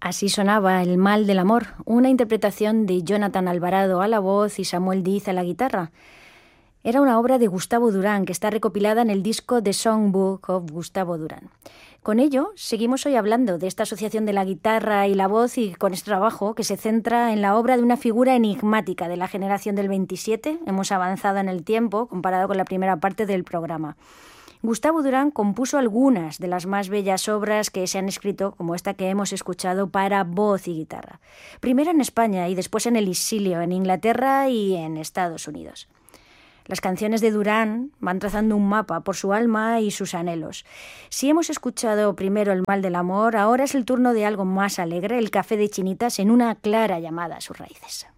Así sonaba El mal del amor, una interpretación de Jonathan Alvarado a la voz y Samuel Díaz a la guitarra. Era una obra de Gustavo Durán que está recopilada en el disco The Songbook of Gustavo Durán. Con ello, seguimos hoy hablando de esta asociación de la guitarra y la voz y con este trabajo que se centra en la obra de una figura enigmática de la generación del 27. Hemos avanzado en el tiempo comparado con la primera parte del programa. Gustavo Durán compuso algunas de las más bellas obras que se han escrito, como esta que hemos escuchado, para voz y guitarra. Primero en España y después en el exilio, en Inglaterra y en Estados Unidos. Las canciones de Durán van trazando un mapa por su alma y sus anhelos. Si hemos escuchado primero El mal del amor, ahora es el turno de algo más alegre, El café de Chinitas, en una clara llamada a sus raíces.